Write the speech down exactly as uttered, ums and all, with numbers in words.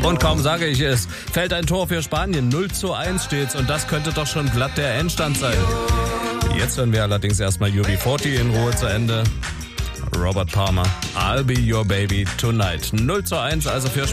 Und kaum sage ich es, fällt ein Tor für Spanien. null zu eins steht's und das könnte doch schon glatt der Endstand sein. Jetzt hören wir allerdings erstmal U B vierzig in Ruhe zu Ende. Robert Palmer, I'll be your baby tonight. null zu eins also für Spanien.